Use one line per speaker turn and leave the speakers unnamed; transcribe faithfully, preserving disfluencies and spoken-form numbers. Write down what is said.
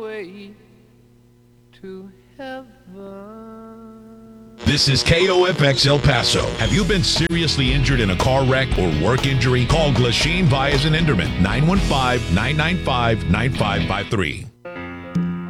way to heaven.
This is K O F X El Paso. Have you been seriously injured in a car wreck or work injury? Call Glasheen Vyas and Enderman, nine one five, nine nine five, nine five five three.